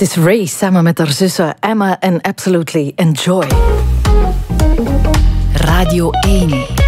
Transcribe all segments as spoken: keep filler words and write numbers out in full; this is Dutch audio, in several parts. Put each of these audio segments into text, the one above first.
is Ray samen met haar zussen Emma en Absolutely Enjoy. Radio één.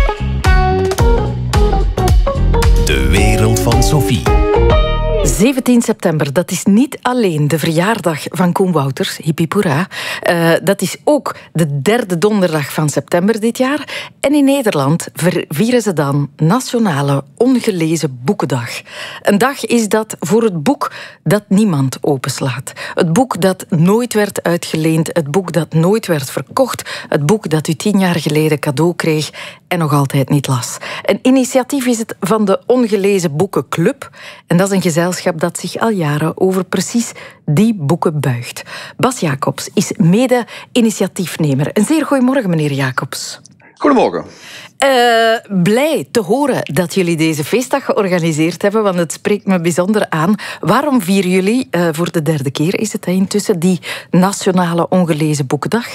De wereld van Sophie. zeventien september, dat is niet alleen de verjaardag van Koen Wouters, hippie-poera. Uh, dat is ook de derde donderdag van september dit jaar. En in Nederland vieren ze dan Nationale Ongelezen Boekendag. Een dag is dat voor het boek dat niemand openslaat. Het boek dat nooit werd uitgeleend, het boek dat nooit werd verkocht, het boek dat u tien jaar geleden cadeau kreeg en nog altijd niet las. Een initiatief is het van de Ongelezen Boekenclub. En dat is een gezelschap dat zich al jaren over precies die boeken buigt. Bas Jacobs is mede-initiatiefnemer. Een zeer goedemorgen, meneer Jacobs. Goedemorgen. Uh, blij te horen dat jullie deze feestdag georganiseerd hebben, want het spreekt me bijzonder aan. Waarom vieren jullie, uh, voor de derde keer is het intussen, die Nationale Ongelezen Boekendag?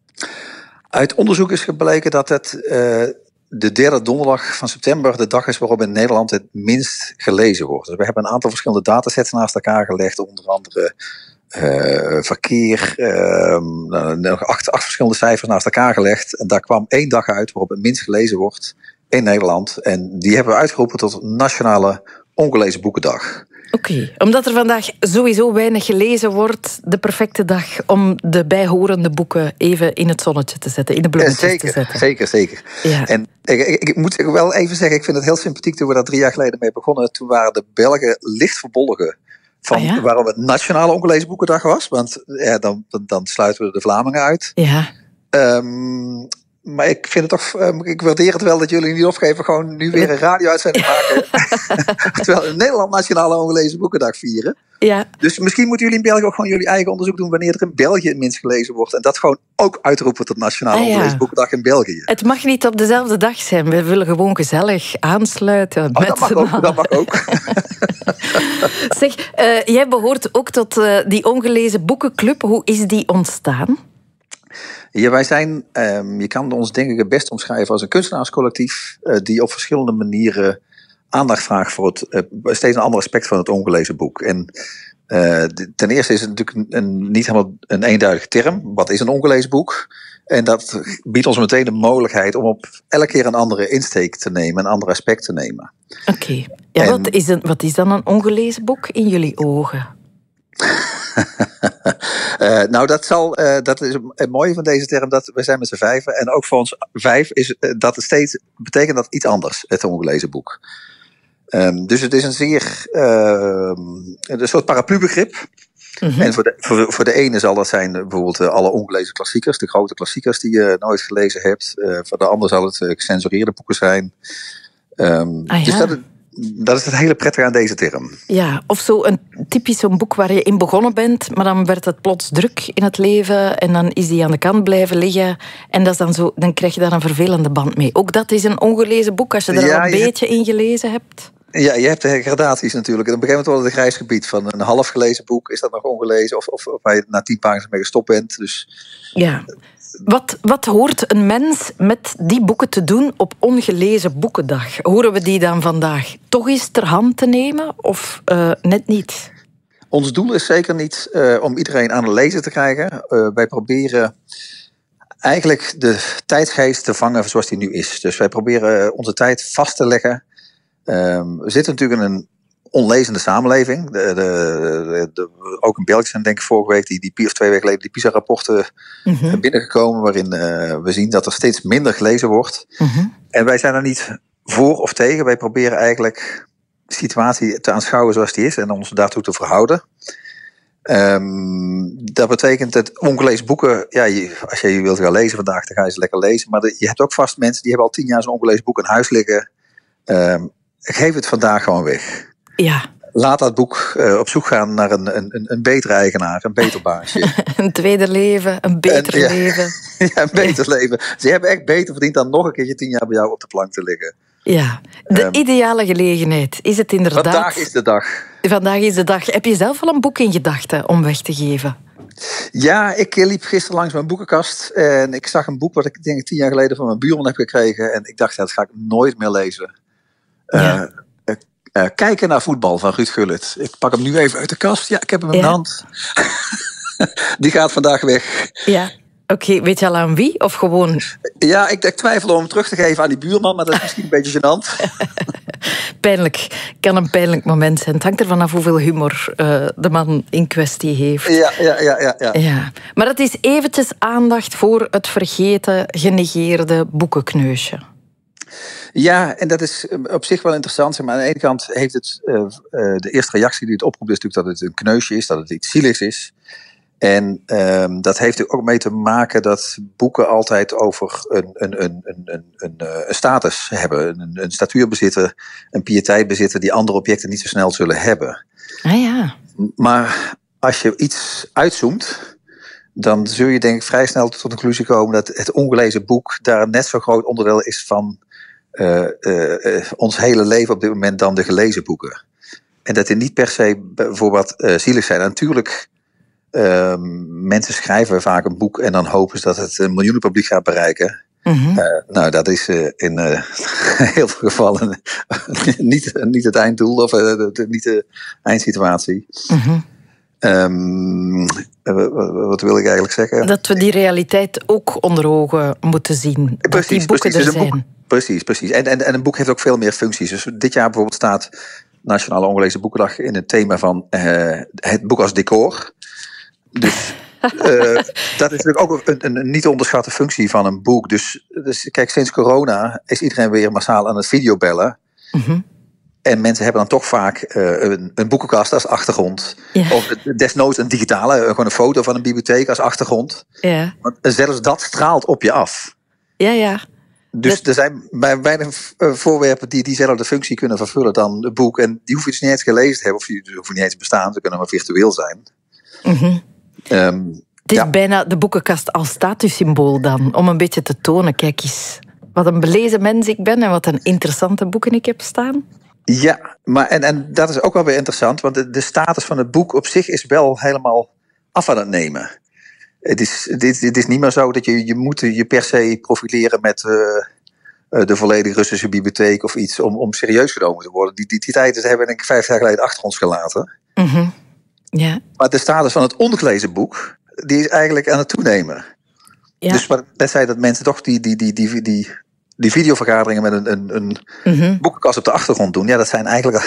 Uit onderzoek is gebleken dat het uh, de derde donderdag van september de dag is waarop in Nederland het minst gelezen wordt. Dus we hebben een aantal verschillende datasets naast elkaar gelegd, onder andere uh, verkeer, uh, nog acht, acht verschillende cijfers naast elkaar gelegd. En daar kwam één dag uit waarop het minst gelezen wordt in Nederland. En die hebben we uitgeroepen tot Nationale Ongelezen Boekendag. Oké, okay, omdat er vandaag sowieso weinig gelezen wordt, de perfecte dag om de bijhorende boeken even in het zonnetje te zetten, in de bloemetjes zeker, te zetten. Zeker, zeker. Ja. En ik, ik, ik moet wel even zeggen, ik vind het heel sympathiek toen we daar drie jaar geleden mee begonnen. Toen waren de Belgen licht verbolgen van ah, ja? waarom het Nationale Ongelezen Boekendag was. Want ja, dan, dan, dan sluiten we de Vlamingen uit. Ja. Um, Maar ik vind het toch, ik waardeer het wel dat jullie niet opgeven gewoon nu weer een radio-uitzending maken. Terwijl we in Nederland Nationale Ongelezen Boekendag vieren. Ja. Dus misschien moeten jullie in België ook gewoon jullie eigen onderzoek doen wanneer er in België het minst gelezen wordt. En dat gewoon ook uitroepen tot Nationale ah, ja. Ongelezen Boekendag in België. Het mag niet op dezelfde dag zijn. We willen gewoon gezellig aansluiten. Oh, met dat, mag ook, dat mag ook. Zeg, uh, jij behoort ook tot uh, die Ongelezen Boekenclub. Hoe is die ontstaan? Ja, wij zijn, um, je kan ons denk ik het best omschrijven als een kunstenaarscollectief uh, die op verschillende manieren aandacht vraagt voor het uh, steeds een ander aspect van het ongelezen boek. En uh, de, ten eerste is het natuurlijk een, een, niet helemaal een eenduidige term. Wat is een ongelezen boek? En dat biedt ons meteen de mogelijkheid om op elke keer een andere insteek te nemen, een ander aspect te nemen. Oké. Okay. Ja, en, wat, is een, wat is dan een ongelezen boek in jullie ogen? uh, nou, dat, zal, uh, dat is het mooie van deze term, dat we zijn met z'n vijven. En ook voor ons vijf is uh, dat het steeds betekent dat iets anders, het ongelezen boek. Um, dus het is een zeer uh, een soort paraplubegrip. Mm-hmm. En voor de, voor, voor de ene zal dat zijn bijvoorbeeld uh, alle ongelezen klassiekers, de grote klassiekers die je nooit gelezen hebt. Uh, voor de ander zal het uh, gecensureerde boeken zijn. Um, ah, ja. Dus dat, dat is het hele prettige aan deze term. Ja, of zo een typisch zo'n boek waar je in begonnen bent, maar dan werd het plots druk in het leven en dan is die aan de kant blijven liggen en dat is dan, zo, dan krijg je daar een vervelende band mee. Ook dat is een ongelezen boek als je er ja, al een beetje hebt... in gelezen hebt. Ja, je hebt de gradaties natuurlijk. En op een gegeven moment wordt het een grijs gebied. Van een half gelezen boek is dat nog ongelezen. Of, of, of waar je na tien pagina's mee gestopt bent. Dus... Ja. Wat, wat hoort een mens met die boeken te doen op Ongelezen Boekendag? Horen we die dan vandaag toch eens ter hand te nemen? Of uh, net niet? Ons doel is zeker niet uh, om iedereen aan het lezen te krijgen. Uh, wij proberen eigenlijk de tijdgeest te vangen zoals die nu is. Dus wij proberen onze tijd vast te leggen. Um, we zitten natuurlijk in een onlezende samenleving. De, de, de, de, ook in België zijn denk ik vorige week, die, die, of twee weken geleden, die PISA-rapporten mm-hmm. binnengekomen, waarin uh, we zien dat er steeds minder gelezen wordt. Mm-hmm. En wij zijn er niet voor of tegen. Wij proberen eigenlijk de situatie te aanschouwen zoals die is en ons daartoe te verhouden. Um, dat betekent dat ongelezen boeken, ja, je, als je wilt gaan lezen vandaag, dan ga je ze lekker lezen. Maar de, je hebt ook vast mensen die hebben al tien jaar zo'n ongelezen boek in huis liggen. Um, geef het vandaag gewoon weg. Ja. Laat dat boek uh, op zoek gaan naar een, een, een betere eigenaar, een beter baasje. Een tweede leven, een beter en, ja, leven. Ja, een beter ja. leven. Ze hebben echt beter verdiend dan nog een keertje tien jaar bij jou op de plank te liggen. Ja, de um, ideale gelegenheid is het inderdaad. Vandaag is de dag. Vandaag is de dag. Heb je zelf al een boek in gedachten om weg te geven? Ja, ik liep gisteren langs mijn boekenkast en ik zag een boek wat ik denk ik tien jaar geleden van mijn buurman heb gekregen. En ik dacht, ja, dat ga ik nooit meer lezen. Ja. Uh, Uh, kijken naar voetbal van Ruud Gullit. Ik pak hem nu even uit de kast. Ja, ik heb hem in ja. de hand. Die gaat vandaag weg. Ja. Oké, okay, weet je al aan wie? Of gewoon... Ja, ik, ik twijfel om hem terug te geven aan die buurman, maar dat is misschien een beetje gênant. Pijnlijk. Kan een pijnlijk moment zijn. Het hangt ervan af hoeveel humor uh, de man in kwestie heeft. Ja, ja, ja, ja, ja. ja. Maar het is eventjes aandacht voor het vergeten, genegeerde boekenkneusje. Ja, en dat is op zich wel interessant. Maar aan de ene kant heeft het... Uh, uh, de eerste reactie die het oproept is natuurlijk dat het een kneusje is, dat het iets zieligs is. En um, dat heeft er ook mee te maken dat boeken altijd over een, een, een, een, een, een, een status hebben. Een, een statuur bezitten, een piëteit bezitten die andere objecten niet zo snel zullen hebben. Ah ja. Maar als je iets uitzoomt, dan zul je denk ik vrij snel tot de conclusie komen dat het ongelezen boek daar een net zo groot onderdeel is van uh, uh, uh, ons hele leven op dit moment dan de gelezen boeken. En dat die niet per se bijvoorbeeld uh, zielig zijn. En natuurlijk... Uh, mensen schrijven vaak een boek en dan hopen ze dat het een miljoenenpubliek gaat bereiken. Mm-hmm. Uh, nou, dat is uh, in uh, heel veel gevallen niet, niet het einddoel of uh, de, niet de eindsituatie. Mm-hmm. Um, wat wil ik eigenlijk zeggen? Dat we die realiteit ook onder ogen moeten zien. Precies, dat die boeken precies, er dus zijn. Boek, precies, precies. En, en, en een boek heeft ook veel meer functies. Dus dit jaar bijvoorbeeld staat Nationale Ongelezen Boekendag in het thema van uh, het boek als decor. Dus uh, dat is natuurlijk ook een, een, een niet te onderschatte functie van een boek. Dus, dus kijk, sinds corona is iedereen weer massaal aan het videobellen. Mm-hmm. En mensen hebben dan toch vaak uh, een, een boekenkast als achtergrond. Ja. Of desnoods een digitale, gewoon een foto van een bibliotheek als achtergrond. Ja. Want zelfs dat straalt op je af. Ja, ja. Dus dat... er zijn weinig voorwerpen die diezelfde functie kunnen vervullen dan een boek. En die hoef je dus niet eens gelezen te hebben. Of die hoeven niet eens te bestaan. Ze kunnen maar virtueel zijn. Mm-hmm. Um, het is ja. bijna de boekenkast als statussymbool dan. Om een beetje te tonen, kijk eens, wat een belezen mens ik ben en wat een interessante boeken ik heb staan. Ja, maar en, en dat is ook wel weer interessant. Want de, de status van het boek op zich is wel helemaal af aan het nemen. Het is, het, het is niet meer zo dat je, je moet je per se profileren met uh, uh, de volledige Russische bibliotheek of iets om, om serieus genomen te worden. Die, die, die tijden hebben we denk ik vijf jaar geleden achter ons gelaten. Mm-hmm. Ja. Maar de status van het ongelezen boek, die is eigenlijk aan het toenemen. Ja. Dus wat net zei dat mensen toch die, die, die, die, die, die videovergaderingen met een, een, een mm-hmm. boekenkast op de achtergrond doen. Ja, dat zijn eigenlijk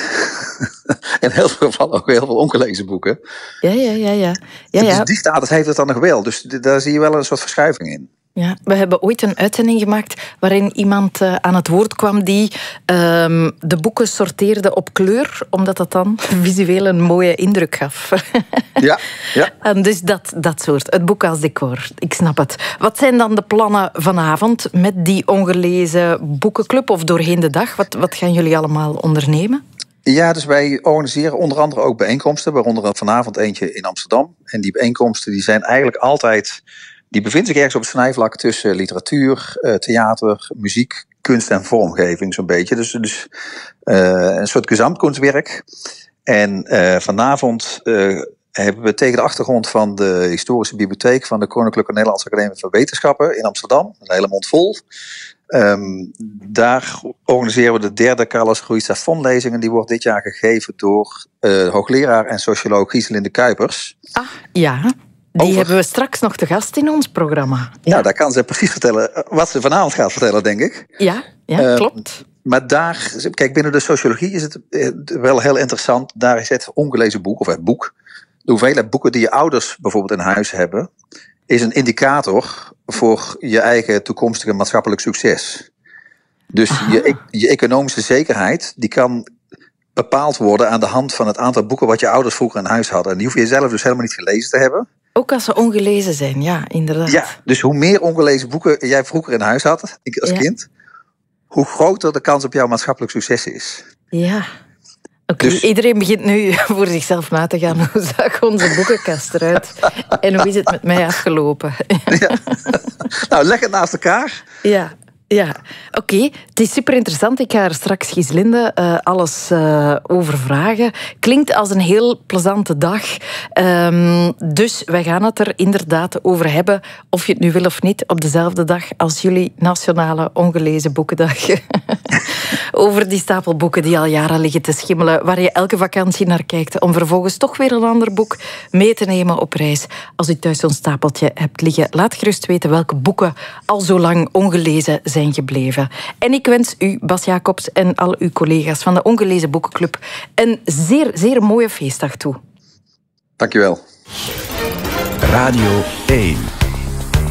in heel veel gevallen ook heel veel ongelezen boeken. Ja, ja, ja. ja. ja, ja. Dus die status heeft het dan nog wel. Dus daar zie je wel een soort verschuiving in. Ja, we hebben ooit een uitzending gemaakt waarin iemand uh, aan het woord kwam die uh, de boeken sorteerde op kleur, omdat dat dan visueel een mooie indruk gaf. Ja, ja. En dus dat, dat soort, het boek als decor, ik snap het. Wat zijn dan de plannen vanavond met die ongelezen boekenclub of doorheen de dag? Wat, wat gaan jullie allemaal ondernemen? Ja, dus wij organiseren onder andere ook bijeenkomsten, waaronder vanavond eentje in Amsterdam. En die bijeenkomsten die zijn eigenlijk altijd... Die bevindt zich ergens op het snijvlak tussen literatuur, theater, muziek, kunst en vormgeving zo'n beetje. Dus, dus uh, een soort gezamtkunstwerk. En uh, vanavond uh, hebben we tegen de achtergrond van de historische bibliotheek van de Koninklijke Nederlandse Academie van Wetenschappen in Amsterdam, een hele mond vol. Um, daar organiseren we de derde Carlos Ruiz Zafón-lezing. En die wordt dit jaar gegeven door uh, hoogleraar en socioloog Gieselinde Kuipers. Ah, ja. Die Over... hebben we straks nog te gast in ons programma. Ja. Nou, daar kan ze precies vertellen wat ze vanavond gaat vertellen, denk ik. Ja, ja uh, klopt. Maar daar, kijk, binnen de sociologie is het wel heel interessant. Daar is het ongelezen boek, of het boek. De hoeveelheid boeken die je ouders bijvoorbeeld in huis hebben, is een indicator voor je eigen toekomstige maatschappelijk succes. Dus je, je economische zekerheid, die kan bepaald worden aan de hand van het aantal boeken wat je ouders vroeger in huis hadden. En die hoef je zelf dus helemaal niet gelezen te hebben. Ook als ze ongelezen zijn, ja, inderdaad. Ja, dus hoe meer ongelezen boeken jij vroeger in huis had, als ja. kind, hoe groter de kans op jouw maatschappelijk succes is. Ja. Oké, okay, dus... iedereen begint nu voor zichzelf na te gaan. Hoe zag onze boekenkast eruit? En hoe is het met mij afgelopen? Ja. Nou, leg het naast elkaar. Ja. Ja, oké. Okay. Het is super interessant. Ik ga er straks Gieselinde uh, alles uh, over vragen. Klinkt als een heel plezante dag. Um, dus wij gaan het er inderdaad over hebben, of je het nu wil of niet, op dezelfde dag als jullie Nationale Ongelezen Boekendag. Over die stapel boeken die al jaren liggen te schimmelen, waar je elke vakantie naar kijkt, om vervolgens toch weer een ander boek mee te nemen op reis. Als u thuis zo'n stapeltje hebt liggen, laat gerust weten welke boeken al zo lang ongelezen zijn gebleven. En ik wens u, Bas Jacobs, en al uw collega's van de Ongelezen Boekenclub een zeer, zeer mooie feestdag toe. Dankjewel. Radio één.